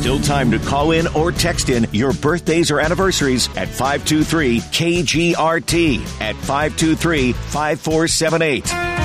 Still time to call in or text in your birthdays or anniversaries at 523-KGRT at 523-5478.